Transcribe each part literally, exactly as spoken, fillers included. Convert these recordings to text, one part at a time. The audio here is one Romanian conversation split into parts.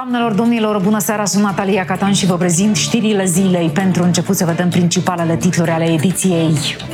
Doamnelor, domnilor, bună seara, sunt Natalia Catan și vă prezint știrile zilei. Pentru început să vedem principalele titluri ale ediției.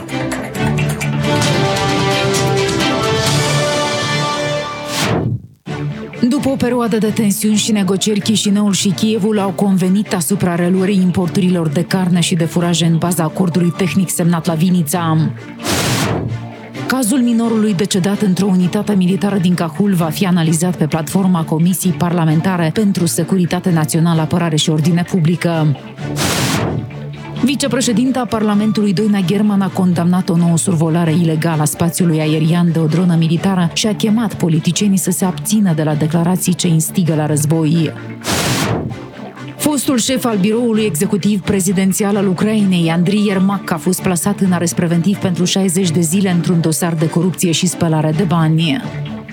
După o perioadă de tensiuni și negocieri, Chișinăul și Kievul au convenit asupra reluării importurilor de carne și de furaje în baza acordului tehnic semnat la Vinița. Cazul minorului decedat într-o unitate militară din Cahul va fi analizat pe platforma Comisiei Parlamentare pentru Securitate Națională, Apărare și Ordine Publică. Vicepreședinta Parlamentului Doina German a condamnat o nouă survolare ilegală a spațiului aerian de o dronă militară și a chemat politicienii să se abțină de la declarații ce instigă la război. Fostul șef al biroului executiv prezidențial al Ucrainei, Andriy Yermak, a fost plasat în arest preventiv pentru șaizeci de zile într-un dosar de corupție și spălare de bani.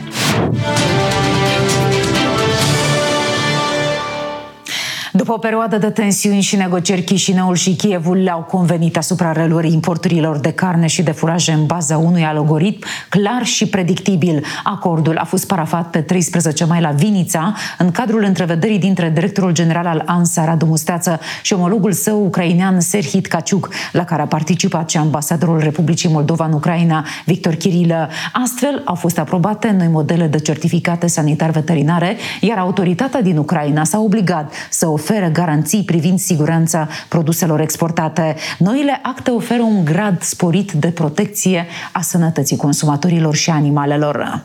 După o perioadă de tensiuni și negocieri, Chișinăul și Kievul le-au convenit asupra reluării importurilor de carne și de furaje în baza unui algoritm clar și predictibil. Acordul a fost parafat pe treisprezece mai la Vinița, în cadrul întrevederii dintre directorul general al ANSA, Radu Musteață, și omologul său ucrainean, Serhii Tkaciuk, la care a participat și ambasadorul Republicii Moldova în Ucraina, Victor Chirilă. Astfel, au fost aprobate noi modele de certificate sanitar-veterinare, iar autoritatea din Ucraina s-a obligat să ofere oferă garanții privind siguranța produselor exportate. Noile acte oferă un grad sporit de protecție a sănătății consumatorilor și animalelor.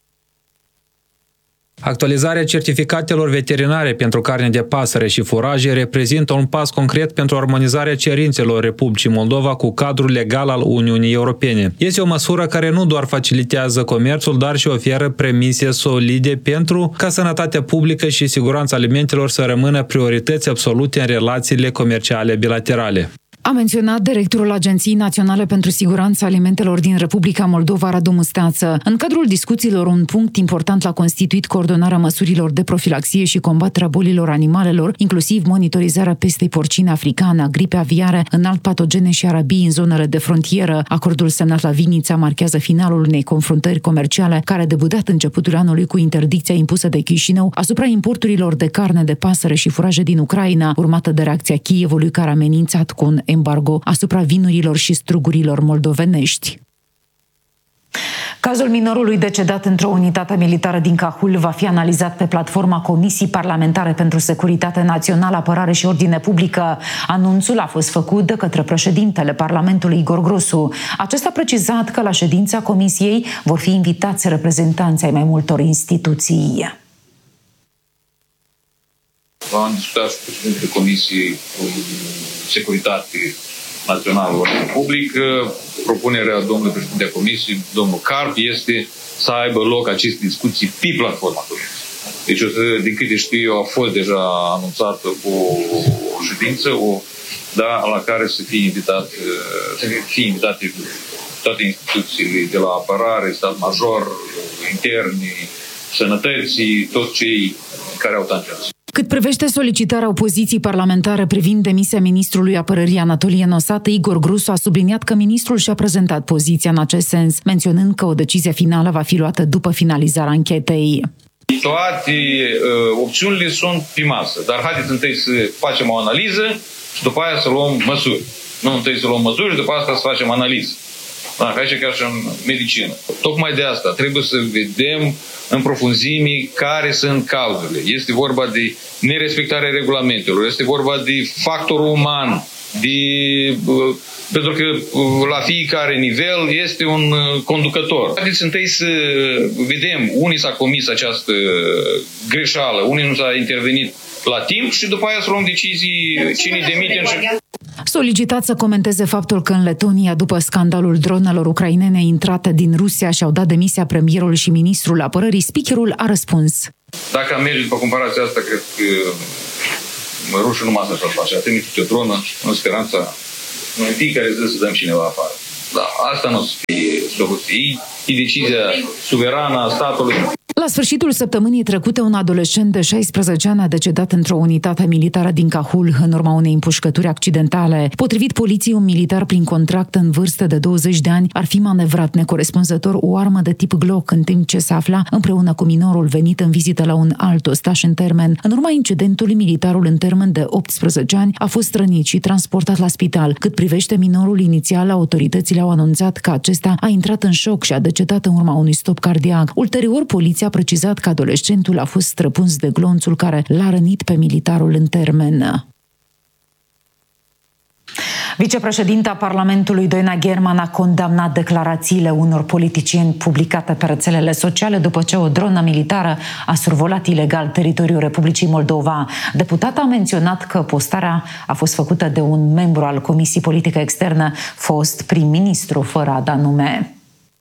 Actualizarea certificatelor veterinare pentru carne de pasăre și furaje reprezintă un pas concret pentru armonizarea cerințelor Republicii Moldova cu cadrul legal al Uniunii Europene. Este o măsură care nu doar facilitează comerțul, dar și oferă premise solide pentru ca sănătatea publică și siguranța alimentelor să rămână priorități absolute în relațiile comerciale bilaterale. A menționat directorul Agenției Naționale pentru Siguranța Alimentelor din Republica Moldova, Radu Musteață. În cadrul discuțiilor, un punct important l-a constituit coordonarea măsurilor de profilaxie și combaterea bolilor animalelor, inclusiv monitorizarea pestei porcine africane, a gripei aviare, înalt patogene și a rabii în zonele de frontieră. Acordul semnat la Vinița marchează finalul unei confruntări comerciale care a debutat începutul anului cu interdicția impusă de Chișinău asupra importurilor de carne de pasăre și furaje din Ucraina, urmată de reacția Kievului, care a amenințat cu un embargo asupra vinurilor și strugurilor moldovenești. Cazul minorului decedat într-o unitate militară din Cahul va fi analizat pe platforma Comisiei Parlamentare pentru Securitate Națională, Apărare și Ordine Publică. Anunțul a fost făcut de către președintele Parlamentului, Igor Grosu. Acesta a precizat că la ședința Comisiei vor fi invitați reprezentanți ai mai multor instituții. Am discutat cu președintele Comisiei Securitate Națională Ordine Public. Propunerea domnului președinte a Comisiei, domnul Carp, este să aibă loc aceste discuții pe platforma Comisiei. Deci, din câte știu eu, a fost deja anunțată o, o ședință, o, da, la care să fie invitat, să fie invitate toate instituțiile de la apărare, stat major, interni, sănătății, toți cei care au tangență. Cât privește solicitarea opoziției parlamentare privind demisia ministrului apărării Anatolie Nosată, Igor Grosu a subliniat că ministrul și-a prezentat poziția în acest sens, menționând că o decizie finală va fi luată după finalizarea anchetei. Toate uh, opțiunile sunt pe masă, dar haideți întâi să facem o analiză și după aia să luăm măsuri. Nu întâi să luăm măsuri și după asta să facem analiză. Da, aici ca și în medicină. Tocmai de asta trebuie să vedem în profunzime care sunt cauzele. Este vorba de nerespectarea regulamentelor, este vorba de factorul uman, de, pentru că la fiecare nivel este un conducător. Haideți întâi să vedem unii s-a comis această greșeală, unii nu s-a intervenit la timp și după aia să luăm decizii cine demite. Solicitat să comenteze faptul că în Letonia, după scandalul dronelor ucrainene intrate din Rusia, și-au dat demisia premierul și ministrul apărării, speakerul a răspuns. Dacă am merge după comparația asta, cred că rușii numai asta și-ar face. A trimit o dronă în speranța în fiecare zi să dăm cineva afară. Da, asta nu o să fie soluție. Ei, e decizia suverană a statului. La sfârșitul săptămânii trecute, un adolescent de șaisprezece ani a decedat într-o unitate militară din Cahul în urma unei împușcături accidentale. Potrivit poliției, un militar prin contract în vârstă de douăzeci de ani ar fi manevrat necorespunzător o armă de tip Glock în timp ce se afla împreună cu minorul venit în vizită la un alt ostaș în termen. În urma incidentului, militarul în termen de optsprezece ani a fost rănit și transportat la spital. Cât privește minorul inițial, autoritățile au anunțat că acesta a intrat în șoc și a decedat în urma unui stop cardiac. Ulterior, poliția a precizat că adolescentul a fost străpuns de glonțul care l-a rănit pe militarul în termen. Vicepreședinta Parlamentului Doina German a condamnat declarațiile unor politicieni publicate pe rețelele sociale după ce o dronă militară a survolat ilegal teritoriul Republicii Moldova. Deputata a menționat că postarea a fost făcută de un membru al Comisiei Politică Externă, fost prim-ministru, fără a da nume.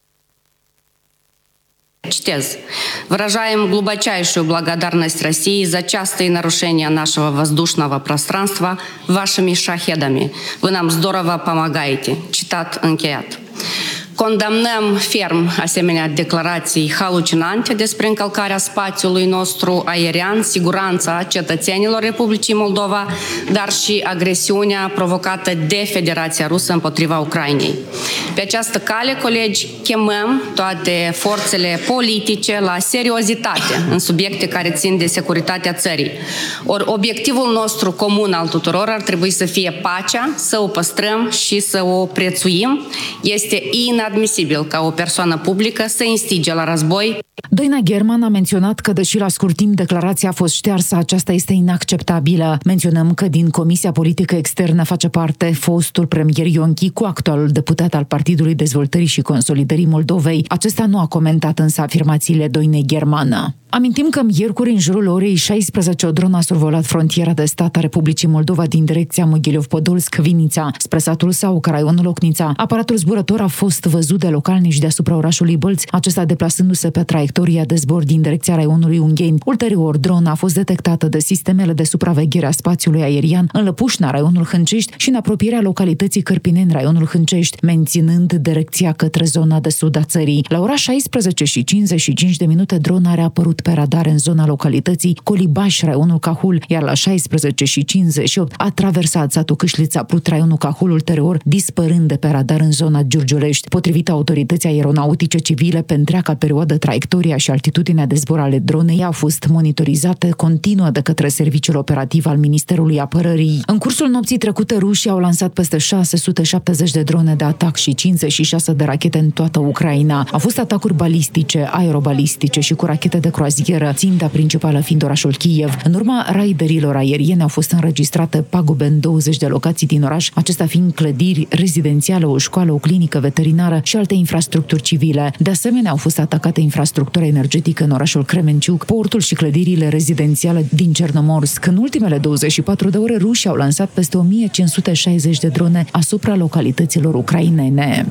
Чтец. Выражаем глубочайшую благодарность России за частые нарушения нашего воздушного пространства вашими шахедами. Вы нам здорово помогаете. Citat încheiat. Condamnăm ferm asemenea declarații halucinante despre încălcarea spațiului nostru aerian, siguranța cetățenilor Republicii Moldova, dar și agresiunea provocată de Federația Rusă împotriva Ucrainei. Pe această cale, colegi, chemăm toate forțele politice la seriozitate în subiecte care țin de securitatea țării. Ori obiectivul nostru comun al tuturor ar trebui să fie pacea, să o păstrăm și să o prețuim. Este inadmisibil admisibil ca o persoană publică să instige la război. Doina German a menționat că, deși la scurt timp declarația a fost ștearsă, aceasta este inacceptabilă. Menționăm că din Comisia Politică Externă face parte fostul premier Ion Chicu, actualul deputat al Partidului Dezvoltării și Consolidării Moldovei. Acesta nu a comentat însă afirmațiile Doinei German. Amintim că miercuri, în jurul orei șaisprezece, o dronă a survolat frontiera de stat a Republicii Moldova din direcția Moghilev-Podolsk-Vinița, spre satul Sauca, raionul Locnița. Aparatul zburător a fost văzut de localnici deasupra orașului Bălți, acesta deplasându-se pe traiectoria de zbor din direcția raionului Ungheni. Ulterior, drona a fost detectată de sistemele de supraveghere a spațiului aerian în Lăpușna, raionul Hâncești, și în apropierea localității Cărpineni, raionul Hâncești, menținând direcția către zona de sud a țării. La ora șaisprezece și cincizeci și cinci de minute, drona a apărut pe radar în zona localității Colibaș, raionul Cahul, iar la șaisprezece și cincizeci și opt a traversat satul Câșlița, Prut, raionul Cahul, ulterior dispărând de pe radar în zona Giurgiulești. Potrivit autorității aeronautice civile, pe întreaga perioadă, traiectoria și altitudinea de zbor ale dronei au fost monitorizate continuă de către Serviciul Operativ al Ministerului Apărării. În cursul nopții trecute, rușii au lansat peste șase sute șaptezeci de drone de atac și cincizeci și șase de rachete în toată Ucraina. Au fost atacuri balistice, aerobalistice și cu rachete de croazieră, ținta principală fiind orașul Kiev. În urma raiderilor aeriene au fost înregistrate pagube în douăzeci de locații din oraș, acestea fiind clădiri rezidențiale, o școală, o clinică veterinară și alte infrastructuri civile. De asemenea, au fost atacate infrastructura energetică în orașul Kremenciuc, portul și clădirile rezidențiale din Cernomorsk. În ultimele douăzeci și patru de ore, rușii au lansat peste o mie cinci sute șaizeci de drone asupra localităților ucrainene.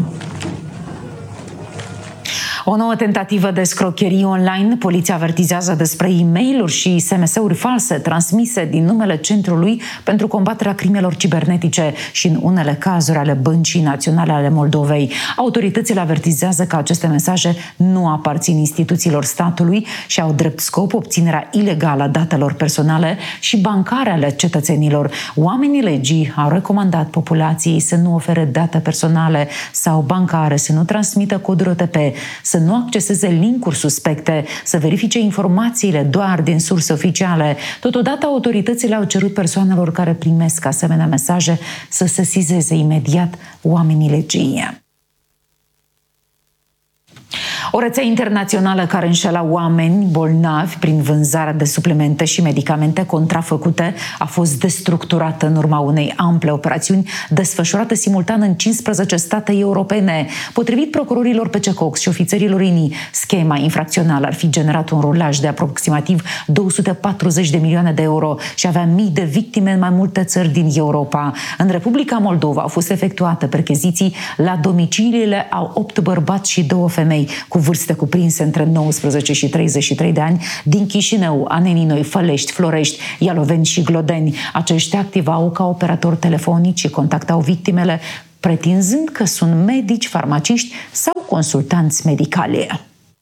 O nouă tentativă de scrocherie online. Poliția avertizează despre e-mail-uri și S M S-uri false transmise din numele Centrului pentru combaterea crimelor cibernetice și în unele cazuri ale Băncii Naționale ale Moldovei. Autoritățile avertizează că aceste mesaje nu aparțin instituțiilor statului și au drept scop obținerea ilegală a datelor personale și bancare ale cetățenilor. Oamenii legii au recomandat populației să nu ofere date personale sau bancare, să nu transmită coduri O T P, să nu acceseze linkuri suspecte, să verifice informațiile doar din surse oficiale. Totodată, autoritățile au cerut persoanelor care primesc asemenea mesaje să sesizeze imediat oamenii legii. O rețea internațională care înșela oameni bolnavi prin vânzarea de suplimente și medicamente contrafăcute a fost destructurată în urma unei ample operațiuni desfășurate simultan în cincisprezece state europene. Potrivit procurorilor P C Cox și ofițerilor I N I, schema infracțională ar fi generat un rulaj de aproximativ două sute patruzeci de milioane de euro și avea mii de victime în mai multe țări din Europa. În Republica Moldova au fost efectuate percheziții la domiciliile a opt bărbați și două femei cu vârste cuprinse între nouăsprezece și treizeci și trei de ani din Chișinău, Aneninoi, Fălești, Florești, Ialoveni și Glodeni. Aceștia activau ca operatori telefonici și contactau victimele pretinzând că sunt medici, farmaciști sau consultanți medicali.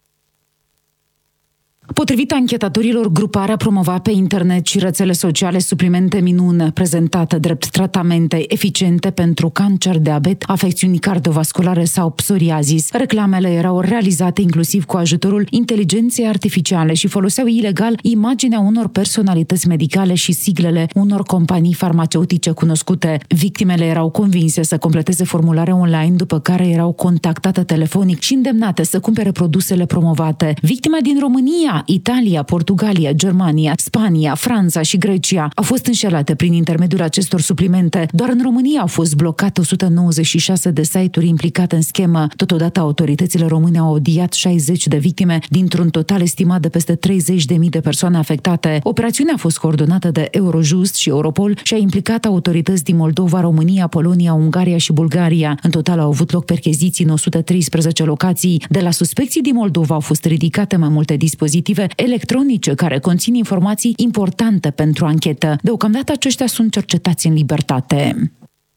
Potrivit anchetatorilor, gruparea promova pe internet și rețele sociale suplimente minune prezentate drept tratamente eficiente pentru cancer, diabet, afecțiuni cardiovasculare sau psoriazis. Reclamele erau realizate inclusiv cu ajutorul inteligenței artificiale și foloseau ilegal imaginea unor personalități medicale și siglele unor companii farmaceutice cunoscute. Victimele erau convinse să completeze formulare online, după care erau contactate telefonic și îndemnate să cumpere produsele promovate. Victime din România, Italia, Portugalia, Germania, Spania, Franța și Grecia au fost înșelate prin intermediul acestor suplimente. Doar în România au fost blocate o sută nouăzeci și șase de site-uri implicate în schemă. Totodată, autoritățile române au audiat șaizeci de victime, dintr-un total estimat de peste treizeci de mii de persoane afectate. Operațiunea a fost coordonată de Eurojust și Europol și a implicat autorități din Moldova, România, Polonia, Ungaria și Bulgaria. În total au avut loc percheziții în o sută treisprezece locații. De la suspecții din Moldova au fost ridicate mai multe dispozitive electronice care conțin informații importante pentru anchetă. Deocamdată aceștia sunt cercetați în libertate.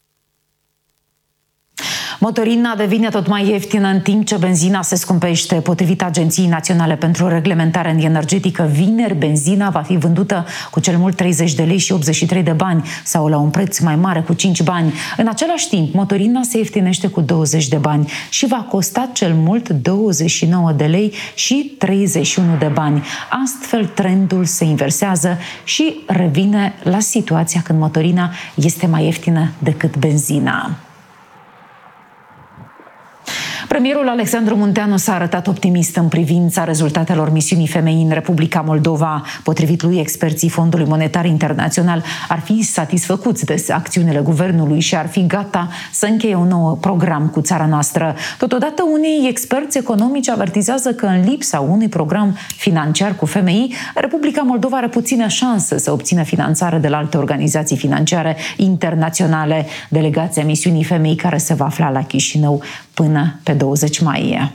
Motorina devine tot mai ieftină în timp ce benzina se scumpește. Potrivit Agenției Naționale pentru Reglementare Energetică, vineri benzina va fi vândută cu cel mult treizeci de lei și optzeci și trei de bani sau la un preț mai mare cu cinci bani. În același timp, motorina se ieftinește cu douăzeci de bani și va costa cel mult douăzeci și nouă de lei și treizeci și unu de bani. Astfel, trendul se inversează și revine la situația când motorina este mai ieftină decât benzina. Premierul Alexandru Munteanu s-a arătat optimist în privința rezultatelor misiunii femei în Republica Moldova. Potrivit lui, experții Fondului Monetar Internațional ar fi satisfăcuți de acțiunile guvernului și ar fi gata să încheie un nou program cu țara noastră. Totodată, unii experți economici avertizează că în lipsa unui program financiar cu femei, Republica Moldova are puțină șansă să obțină finanțare de la alte organizații financiare internaționale. Delegația misiunii femei, care se va afla la Chișinău până pe douăzeci mai.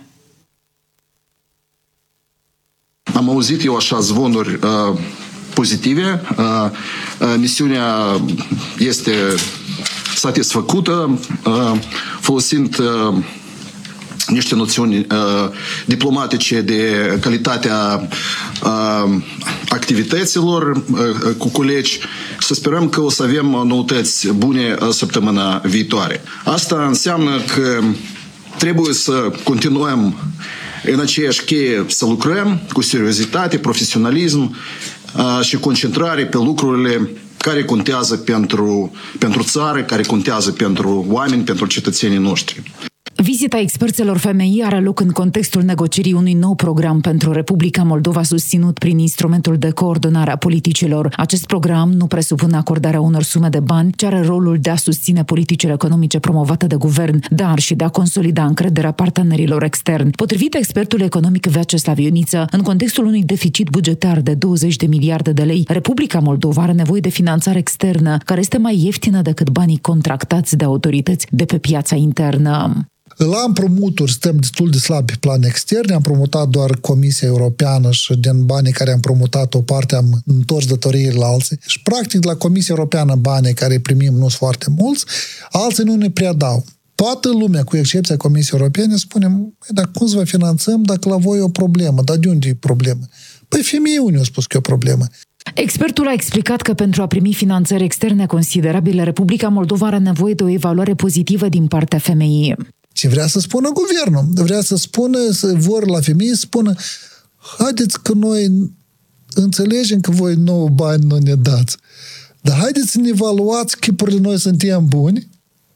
Am auzit eu așa zvonuri uh, pozitive. Uh, uh, misiunea este satisfăcută, uh, folosind uh, niște noțiuni uh, diplomatice de calitatea uh, activităților uh, cu colegi. Să sperăm că o să avem noutăți bune uh, săptămâna viitoare. Asta înseamnă că trebuie să continuăm în aceeași cheie să lucrăm cu seriozitate, profesionalism uh, și concentrare pe lucrurile care contează pentru, pentru țară, care contează pentru oameni, pentru cetățenii noștri. Vizita experților femei are loc în contextul negocierii unui nou program pentru Republica Moldova susținut prin instrumentul de coordonare a politicilor. Acest program nu presupune acordarea unor sume de bani, ci are rolul de a susține politicile economice promovate de guvern, dar și de a consolida încrederea partenerilor externi. Potrivit expertului economic Vyacheslav Ioniță, în contextul unui deficit bugetar de douăzeci de miliarde de lei, Republica Moldova are nevoie de finanțare externă, care este mai ieftină decât banii contractați de autorități de pe piața internă. La împrumuturi stăm destul de slabi pe plan extern, am împrumutat doar Comisia Europeană și din banii care am împrumutat o parte am întors datoriile la alții. Și practic la Comisia Europeană banii care primim nu sunt foarte mulți, alții nu ne prea dau. Toată lumea, cu excepția Comisiei Europene, spune, dar cum să vă finanțăm dacă la voi e o problemă? Dar de unde e problemă? Păi femeii unii au spus că e o problemă. Expertul a explicat că pentru a primi finanțări externe considerabile, Republica Moldova are nevoie de o evaluare pozitivă din partea femeii. Ce vrea să spună guvernul? Vrea să spună, să vor la femei să spună, haideți că noi înțelegem că voi nouă bani nu ne dați, dar haideți să ne evaluați chipurile noi suntem buni,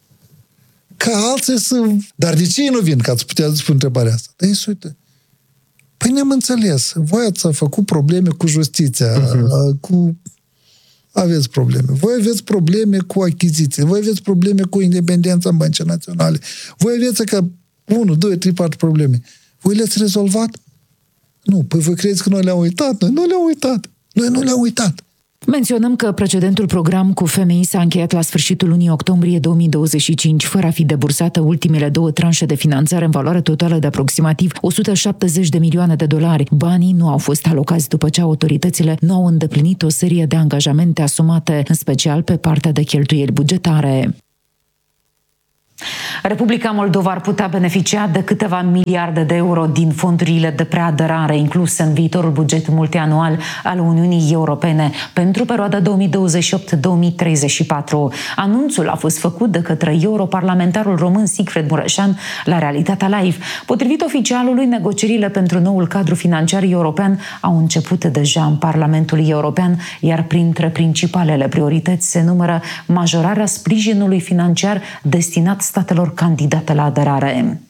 ca alții să... Dar de ce ei nu vin? Ca să puteți spune întrebarea asta. Dar ei să uite. Păi ne-am înțeles. Voi ați făcut probleme cu justiția, uh-huh. cu... Aveți probleme. Voi aveți probleme cu achiziții, voi aveți probleme cu independența în băncii naționale. Voi aveți că unu, doi, trei, patru probleme. Voi le-ați rezolvat? Nu. Păi voi credeți că noi le-am uitat? Noi nu le-am uitat. Noi nu le-am uitat. Menționăm că precedentul program cu femei s-a încheiat la sfârșitul lunii octombrie două mii douăzeci și cinci, fără a fi debursată ultimele două tranșe de finanțare în valoare totală de aproximativ o sută șaptezeci de milioane de dolari. Banii nu au fost alocați după ce autoritățile nu au îndeplinit o serie de angajamente asumate, în special pe partea de cheltuieli bugetare. Republica Moldova ar putea beneficia de câteva miliarde de euro din fondurile de preaderare incluse în viitorul buget multianual al Uniunii Europene pentru perioada două mii douăzeci și opt două mii treizeci și patru. Anunțul a fost făcut de către europarlamentarul român Sigfred Mureșan la Realitatea Live. Potrivit oficialului, negocierile pentru noul cadru financiar european au început deja în Parlamentul European, iar printre principalele priorități se numără majorarea sprijinului financiar destinat statelor candidate la aderare.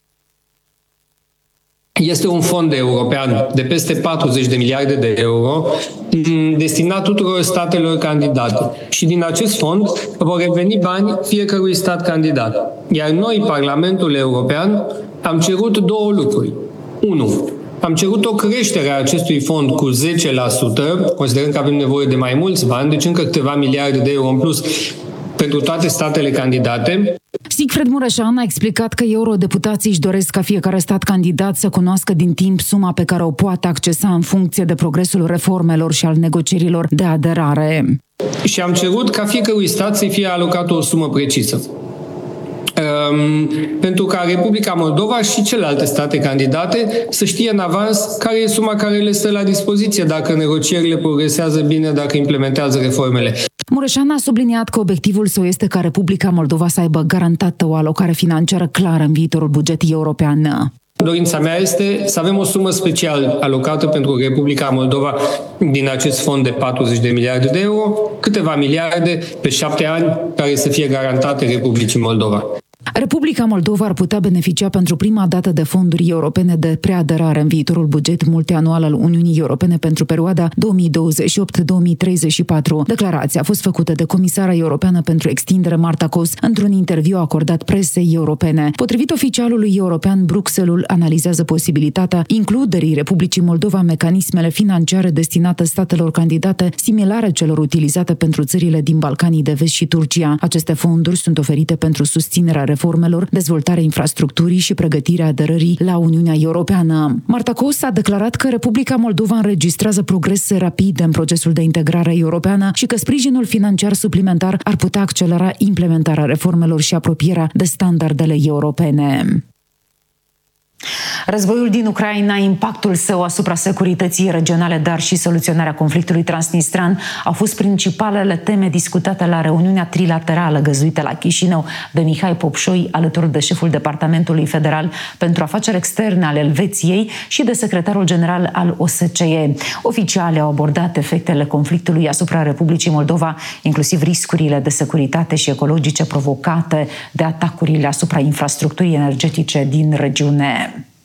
Este un fond european de peste patruzeci de miliarde de euro destinat tuturor statelor candidate. Și din acest fond vor reveni bani fiecărui stat candidat. Iar noi, Parlamentul European, am cerut două lucruri. Unu, am cerut o creștere a acestui fond cu zece la sută, considerând că avem nevoie de mai mulți bani, deci încă câteva miliarde de euro în plus pentru toate statele candidate. Sigfred Mureșan a explicat că eurodeputații își doresc ca fiecare stat candidat să cunoască din timp suma pe care o poate accesa în funcție de progresul reformelor și al negocierilor de aderare. Și am cerut ca fiecărui stat să fie alocată o sumă precisă. Um, pentru ca Republica Moldova și celelalte state candidate să știe în avans care e suma care le stă la dispoziție dacă negocierile progresează bine, dacă implementează reformele. Mureșan a subliniat că obiectivul său este ca Republica Moldova să aibă garantată o alocare financiară clară în viitorul buget european. Dorința mea este să avem o sumă special alocată pentru Republica Moldova din acest fond de patruzeci de miliarde de euro, câteva miliarde pe șapte ani care să fie garantate Republicii Moldova. Republica Moldova ar putea beneficia pentru prima dată de fonduri europene de preaderare în viitorul buget multianual al Uniunii Europene pentru perioada două mii douăzeci și opt două mii treizeci și patru. Declarația a fost făcută de Comisara Europeană pentru Extindere Marta Kos într-un interviu acordat presei europene. Potrivit oficialului european, Bruxelles analizează posibilitatea includerii Republicii Moldova în mecanismele financiare destinate statelor candidate similare celor utilizate pentru țările din Balcanii de Vest și Turcia. Aceste fonduri sunt oferite pentru susținerea reformelor, dezvoltarea infrastructurii și pregătirea aderării la Uniunea Europeană. Marta Kos a declarat că Republica Moldova înregistrează progrese rapide în procesul de integrare europeană și că sprijinul financiar suplimentar ar putea accelera implementarea reformelor și apropierea de standardele europene. Războiul din Ucraina, impactul său asupra securității regionale, dar și soluționarea conflictului transnistran au fost principalele teme discutate la reuniunea trilaterală găzduită la Chișinău de Mihai Popșoi, alături de șeful Departamentului Federal pentru Afaceri Externe al Elveției și de secretarul general al O S C E. Oficialii au abordat efectele conflictului asupra Republicii Moldova, inclusiv riscurile de securitate și ecologice provocate de atacurile asupra infrastructurii energetice din regiune.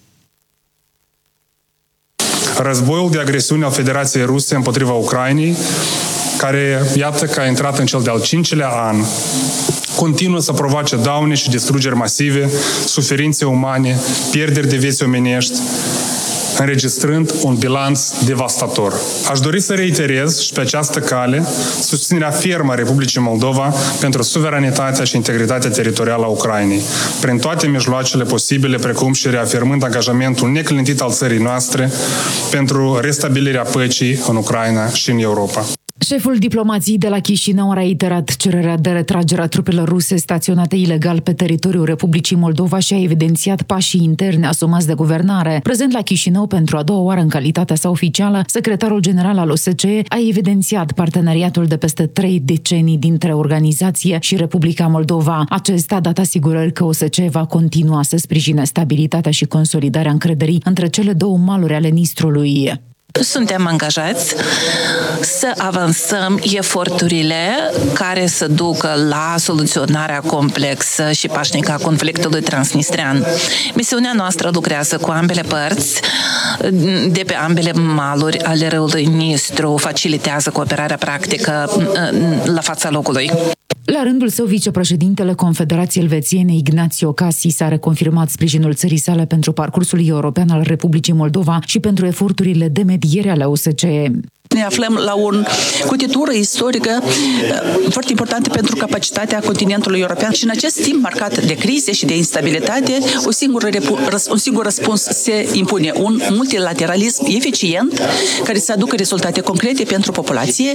Războiul de agresiune al Federației Ruse împotriva Ucrainei, care, iată că a intrat în cel de-al cincilea an, continuă să provoace daune și distrugeri masive, suferințe umane, pierderi de vieți omenești, înregistrând un bilanț devastator. Aș dori să reiterez și pe această cale susținerea fermă a Republicii Moldova pentru suveranitatea și integritatea teritorială a Ucrainei, prin toate mijloacele posibile, precum și reafirmând angajamentul neclintit al țării noastre pentru restabilirea păcii în Ucraina și în Europa. Șeful diplomației de la Chișinău a reiterat cererea de retragere a trupelor ruse staționate ilegal pe teritoriul Republicii Moldova și a evidențiat pașii interne asumați de guvernare. Prezent la Chișinău pentru a doua oară în calitatea sa oficială, secretarul general al O S C E a evidențiat parteneriatul de peste trei decenii dintre organizație și Republica Moldova. Acesta a dat asigurări că O S C E va continua să sprijine stabilitatea și consolidarea încrederii între cele două maluri ale Nistrului. Suntem angajați să avansăm eforturile care să ducă la soluționarea complexă și pașnică a conflictului transnistrean. Misiunea noastră lucrează cu ambele părți de pe ambele maluri ale râului Nistru, facilitează cooperarea practică la fața locului. La rândul său, vicepreședintele Confederației Elvețiene, Ignacio Cassis, a reconfirmat sprijinul țării sale pentru parcursul european al Republicii Moldova și pentru eforturile de mediere ale O S C E. Ne aflăm la o cotitură istorică foarte importantă pentru capacitatea continentului european și în acest timp marcat de crize și de instabilitate, o singură, un singur răspuns se impune, un multilateralism eficient care să aducă rezultate concrete pentru populație.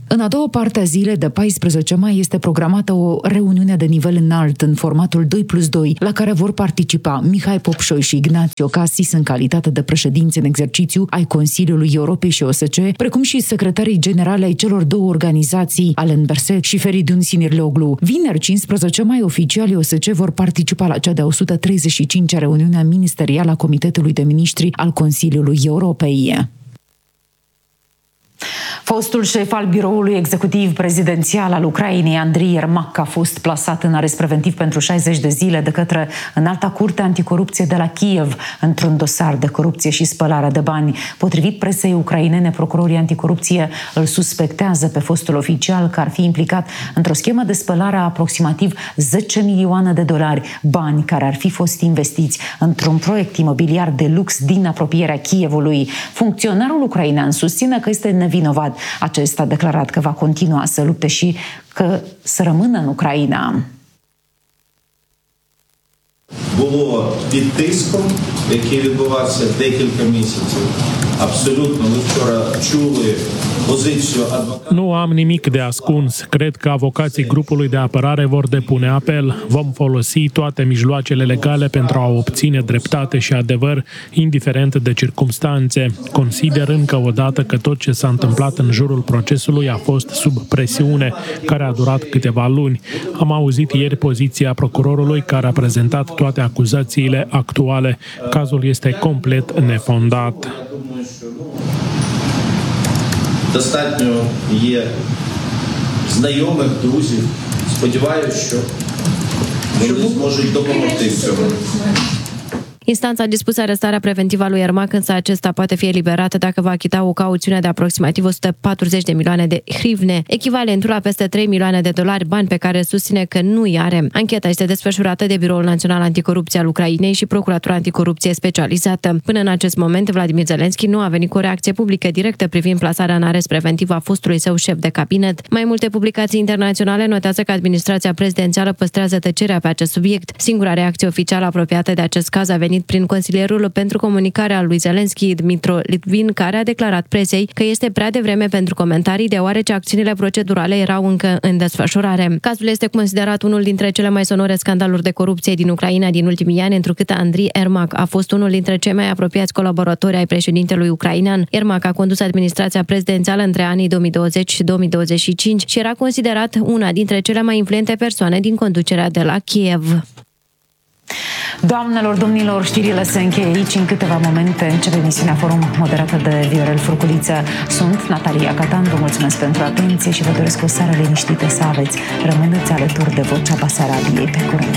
În a doua parte a zilei de paisprezece mai este programată o reuniune de nivel înalt în formatul doi plus doi, la care vor participa Mihai Popșoi și Ignacio Cassis în calitate de președinți în exercițiu ai Consiliului Europei și O S C E, precum și secretarii generale ai celor două organizații, Alain Berset și Feridun Sinirlioglu. Vineri, cincisprezece mai, oficialii O S C E vor participa la cea de-a o sută treizeci și cincea reuniune ministerială a Comitetului de Ministri al Consiliului Europei. Fostul șef al biroului executiv prezidențial al Ucrainei, Andriy Yermak, a fost plasat în arest preventiv pentru șaizeci de zile de către Înalta Curte Anticorupție de la Kiev într-un dosar de corupție și spălare de bani. Potrivit presei ucrainene, procurorii anticorupție îl suspectează pe fostul oficial că ar fi implicat într-o schemă de spălare a aproximativ zece milioane de dolari, bani care ar fi fost investiți într-un proiect imobiliar de lux din apropierea Kievului. Funcționarul ucrainean susține că este nevinovat. Acesta a declarat că va continua să lupte și că să rămână în Ucraina. Було під тиском, який відбувався декілька місяців. Абсолютно, ви вчора чули позицію адвоката. Nu am nimic de ascuns. Cred că avocații grupului de apărare vor depune apel. Vom folosi toate mijloacele legale pentru a obține dreptate și adevăr, indiferent de circumstanțe. Consider încă o dată că tot ce s-a întâmplat în jurul procesului a fost sub presiune, care a durat câteva luni. Am auzit ieri poziția procurorului care a prezentat toate acuzațiile actuale. Cazul este complet nefondat. Достатньо є знайомих, друзів. Сподіваюся, що вони зможуть допомогти в цьому. Instanța a dispus arestarea preventivă a lui Yermak, însă acesta poate fi eliberat dacă va achita o cauțiune de aproximativ o sută patruzeci de milioane de hrivne, echivalentul la peste trei milioane de dolari, bani pe care susține că nu îi are. Ancheta este desfășurată de Biroul Național Anticorupție al Ucrainei și Procuratura Anticorupție Specializată. Până în acest moment, Vladimir Zelensky nu a venit cu o reacție publică directă privind plasarea în arest preventiv a fostului său șef de cabinet. Mai multe publicații internaționale notează că administrația prezidențială păstrează tăcerea pe acest subiect. Singura reacție oficială apropiată de acest caz a venit prin consilierul pentru comunicare al lui Zelensky, Dmytro Litvin, care a declarat presei că este prea devreme pentru comentarii, deoarece acțiunile procedurale erau încă în desfășurare. Cazul este considerat unul dintre cele mai sonore scandaluri de corupție din Ucraina din ultimii ani, întrucât Andriy Yermak a fost unul dintre cei mai apropiați colaboratori ai președintelui ucrainean. Yermak a condus administrația prezidențială între anii două mii douăzeci și două mii douăzeci și cinci și era considerat una dintre cele mai influente persoane din conducerea de la Kiev. Doamnelor, domnilor, știrile se încheie aici. În câteva momente începe emisiunea Forum, moderată de Viorel Furculiță. Sunt Natalia Catan, vă mulțumesc pentru atenție și vă doresc o seară liniștită să aveți. Rămâneți alături de Vocea Basarabiei. Pe curând!